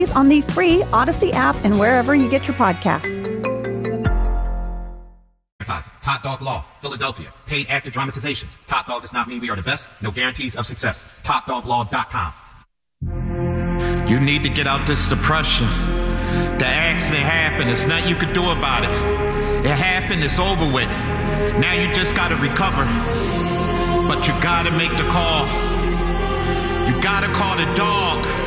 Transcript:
on the free Odyssey app and wherever you get your podcasts. Top Dog Law, Philadelphia. Paid actor dramatization. Top Dog does not mean we are the best. No guarantees of success. TopDogLaw.com. You need to get out this depression. The accident happened. There's nothing you could do about it. It happened. It's over with. Now you just gotta recover. But you gotta make the call. You gotta call the dog.